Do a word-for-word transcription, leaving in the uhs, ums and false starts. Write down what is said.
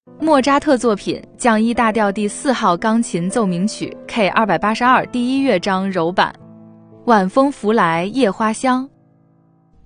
莫扎特作品降一大调第四号钢琴奏鸣曲 K 二百八十二第一乐章柔版。晚风拂来夜花香，